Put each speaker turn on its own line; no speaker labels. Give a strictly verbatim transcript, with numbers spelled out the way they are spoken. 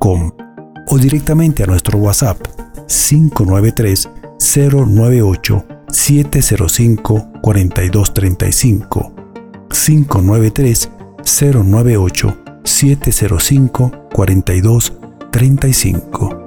com o directamente a nuestro WhatsApp cinco nueve tres, cero nueve ocho, siete cero cinco, cuatro dos tres cinco cinco nueve tres, cero nueve ocho, siete cero cinco, cuatro dos tres cinco.